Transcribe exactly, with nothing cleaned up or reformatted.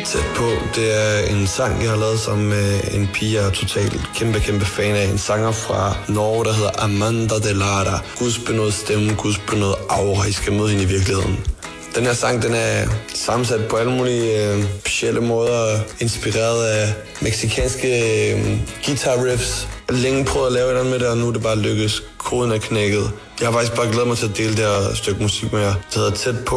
Tæt på, det er en sang, jeg har lavet sammen med en pige, jeg er totalt kæmpe, kæmpe fan af. En sanger fra Norge, der hedder Amanda De Lara. Gudsbenået stemme, gudsbenået aura. I skal møde hende i virkeligheden. Den her sang, den er sammensat på alle mulige øh, specielle måder, inspireret af mexikanske øh, guitar riffs. Jeg har længe prøvet at lave et eller andet med det, og nu er det bare lykkes. Koden er knækket. Jeg har faktisk bare glædet mig til at dele det her stykke musik med jer. Det hedder Tæt på.